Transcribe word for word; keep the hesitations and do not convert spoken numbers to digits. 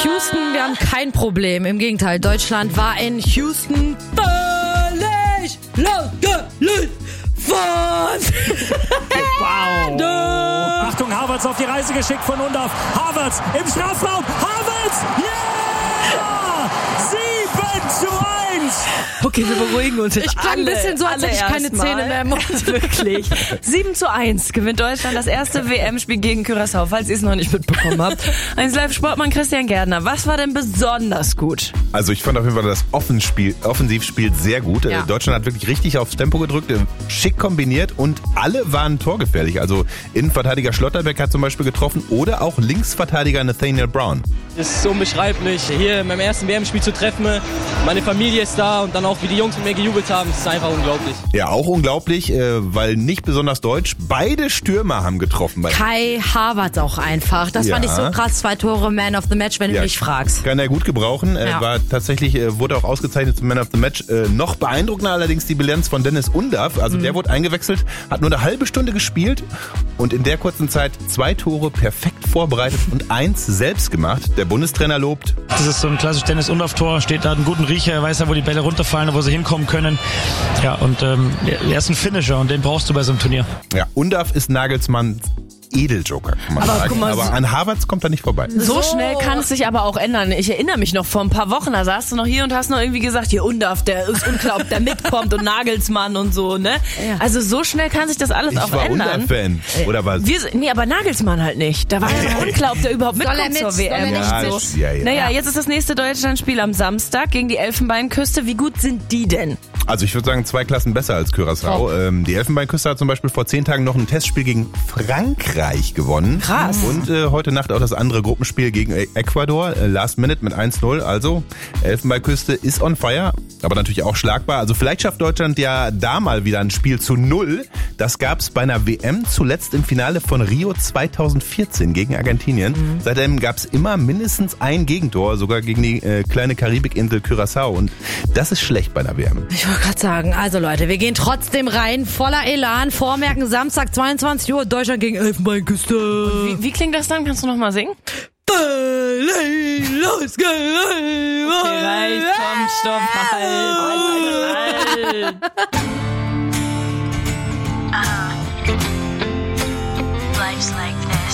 Houston, wir haben kein Problem. Im Gegenteil, Deutschland war in Houston völlig losgelöst von Wow. Achtung, Havertz auf die Reise geschickt von Undav. Havertz im Strafraum. Havertz! Ja! sieben zu eins! Okay, wir beruhigen uns jetzt. Ich klang ein bisschen so, als hätte ich keine Zähne mehr im Mund. Wirklich. sieben zu eins gewinnt Deutschland das erste W M-Spiel gegen Curaçao, falls ihr es noch nicht mitbekommen habt. eins Live Sportmann Christian Gärtner. Was war denn besonders gut? Also ich fand auf jeden Fall das Offenspiel, Offensivspiel sehr gut. Ja. Deutschland hat wirklich richtig aufs Tempo gedrückt, schick kombiniert und alle waren torgefährlich. Also Innenverteidiger Schlotterbeck hat zum Beispiel getroffen oder auch Linksverteidiger Nathaniel Brown. Es ist unbeschreiblich, hier in meinem ersten W M-Spiel zu treffen. Meine Familie ist da und dann auch, wie die Jungs mit mir gejubelt haben, das ist einfach unglaublich. Ja, auch unglaublich, weil nicht besonders deutsch. Beide Stürmer haben getroffen. Kai Havertz auch einfach. Das Ja. fand ich so krass. Zwei Tore, Man of the Match, wenn Ja, du mich fragst. Kann er gut gebrauchen. Ja. War tatsächlich, wurde auch ausgezeichnet zum Man of the Match. Noch beeindruckender allerdings die Bilanz von Dennis Undav. Also mhm. der wurde eingewechselt, hat nur eine halbe Stunde gespielt und in der kurzen Zeit zwei Tore perfekt vorbereitet und eins selbst gemacht. Der Bundestrainer lobt. Das ist so ein klassisches Dennis-Undav-Tor. Steht da einen guten Riecher, er weiß ja, wo die Bälle runterfallen und wo sie hinkommen können. Ja, und ähm, er ist ein Finisher und den brauchst du bei so einem Turnier. Ja, Undav ist Nagelsmanns Edeljoker, kann man Aber sagen. guck mal, aber an Havertz kommt er nicht vorbei. So schnell kann es sich aber auch ändern. Ich erinnere mich noch vor ein paar Wochen, da saßt du noch hier und hast noch irgendwie gesagt, hier Undav, der ist unglaublich, der mitkommt und Nagelsmann und so, ne? Ja. Also so schnell kann sich das alles Ich auch war ändern. Undav-Fan. Oder was? Wir, nee, aber Nagelsmann halt nicht. Da war ja unglaublich, der überhaupt Soll er mitkommt mit? zur W Soll er M. nicht Ja, und so. das- ja, ja. Naja, jetzt ist das nächste Deutschlandspiel am Samstag gegen die Elfenbeinküste. Wie gut sind die denn? Also ich würde sagen, zwei Klassen besser als Curaçao. Ähm, die Elfenbeinküste hat zum Beispiel vor zehn Tagen noch ein Testspiel gegen Frankreich gewonnen. Krass. Und äh, heute Nacht auch das andere Gruppenspiel gegen Ecuador. Äh, Last Minute mit eins null. Also Elfenbeinküste ist on fire, aber natürlich auch schlagbar. Also vielleicht schafft Deutschland ja da mal wieder ein Spiel zu null. Das gab es bei einer W M zuletzt im Finale von Rio zweitausendvierzehn gegen Argentinien. Mhm. Seitdem gab es immer mindestens ein Gegentor, sogar gegen die äh, kleine Karibikinsel Curaçao. Und das ist schlecht bei einer W M. Ich wollte gerade sagen, also Leute, wir gehen trotzdem rein, voller Elan. Vormerken, Samstag zweiundzwanzig Uhr, Deutschland gegen Elfenbeinküste. Wie, wie klingt das dann? Kannst du noch mal singen? Los, Okay, reicht, komm, stopp, halt, halt, halt. Life's like